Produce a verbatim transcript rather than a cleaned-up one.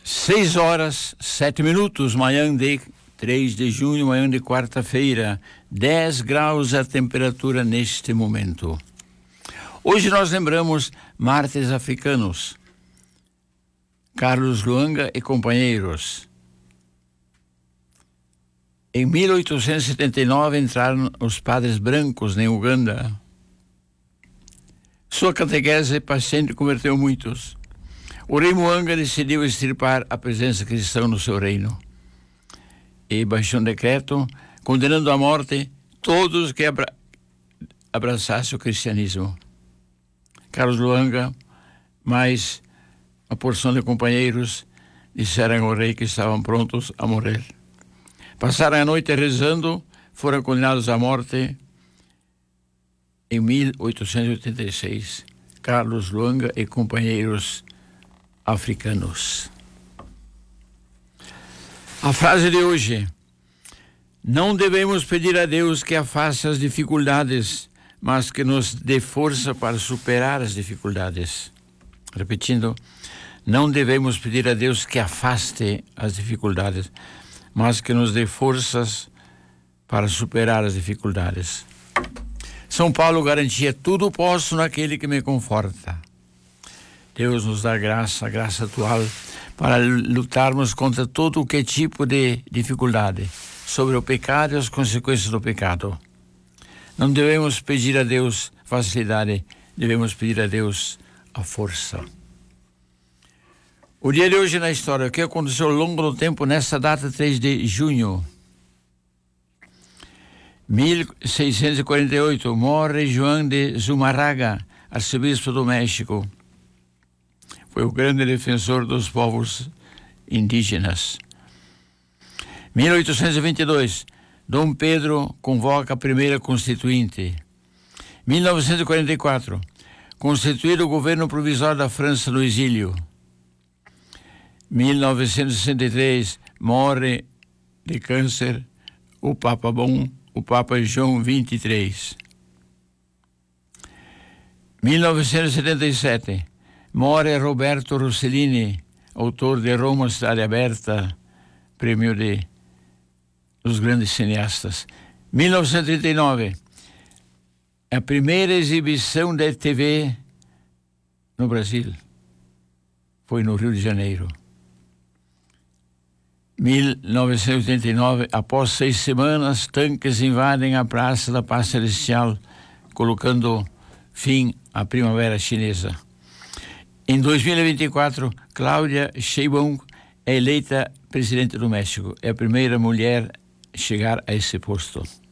Seis horas, sete minutos, manhã de três de junho, manhã de quarta-feira, dez graus a temperatura neste momento. Hoje nós lembramos mártires africanos, Carlos Lwanga e companheiros. Em mil oitocentos e setenta e nove entraram os padres brancos em Uganda. Sua catequese paciente converteu muitos. O rei Lwanga decidiu extirpar a presença cristã no seu reino e baixou um decreto condenando à morte todos que abra abraçassem o cristianismo. Carlos Lwanga, mais uma porção de companheiros, disseram ao rei que estavam prontos a morrer. Passaram a noite rezando, foram condenados à morte em mil oitocentos e oitenta e seis. Carlos Lwanga e companheiros africanos. A frase de hoje: não devemos pedir a Deus que afaste as dificuldades, mas que nos dê força para superar as dificuldades. Repetindo, não devemos pedir a Deus que afaste as dificuldades, mas que nos dê forças para superar as dificuldades. São Paulo garantia: tudo posso naquele que me conforta. Deus nos dá graça, a graça atual, para lutarmos contra todo o que tipo de dificuldade, sobre o pecado e as consequências do pecado. Não devemos pedir a Deus facilidade, devemos pedir a Deus a força. O dia de hoje na história, o que aconteceu ao longo do tempo, nessa data, três de junho. mil seiscentos e quarenta e oito, morre João de Zumarraga, arcebispo do México. Foi o grande defensor dos povos indígenas. mil oitocentos e vinte e dois, Dom Pedro convoca a primeira Constituinte. mil novecentos e quarenta e quatro, constituído o governo provisório da França no exílio. mil novecentos e sessenta e três, morre de câncer o Papa Bom, o Papa João vinte e três. mil novecentos e setenta e sete, morre Roberto Rossellini, autor de Roma, Cidade Aberta, prêmio de dos grandes cineastas. mil novecentos e trinta e nove, a primeira exibição da T V no Brasil foi no Rio de Janeiro. mil novecentos e oitenta e nove, após seis semanas, tanques invadem a Praça da Paz Celestial, colocando fim à primavera chinesa. Em dois mil e vinte e quatro, Cláudia Sheinbaum é eleita presidente do México. É a primeira mulher a chegar a esse posto.